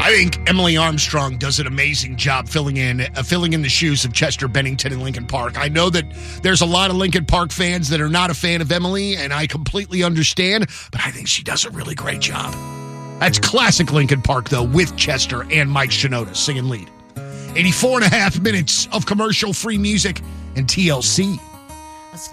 I think Emily Armstrong does an amazing job filling in the shoes of Chester Bennington in Lincoln Park. I know that there's a lot of Lincoln Park fans that are not a fan of Emily, and I completely understand, but I think she does a really great job. That's classic Lincoln Park, though, with Chester and Mike Shinoda singing lead. 84 and a half minutes of commercial-free music and TLC.